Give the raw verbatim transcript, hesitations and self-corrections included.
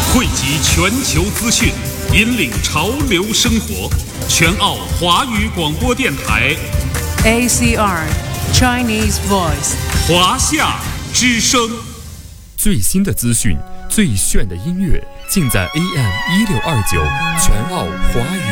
汇集全球资讯，引领潮流生活。全澳华语广播电台 A C R Chinese Voice 华夏之声。 最新的资讯，最炫的音乐，尽在 A M 一六二九全澳华语